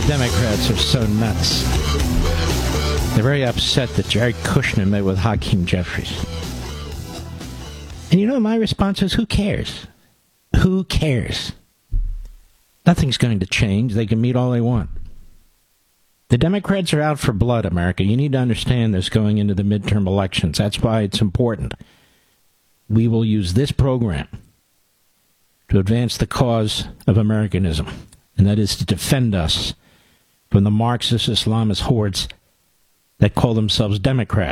Democrats are so nuts. They're very upset that Jared Kushner met with Hakeem Jeffries. And you know, my response is, who cares? Who cares? Nothing's going to change. They can meet all they want. The Democrats are out for blood, America. You need to understand this going into the midterm elections. That's why it's important. We will use this program to advance the cause of Americanism, and that is to defend us from the Marxist Islamist hordes that call themselves Democrats.